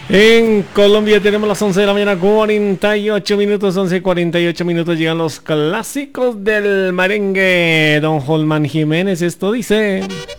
En Colombia tenemos las 11 de la mañana, 48 minutos, 11:48 minutos. Llegan los clásicos del merengue. Don Holman Jiménez, esto dice...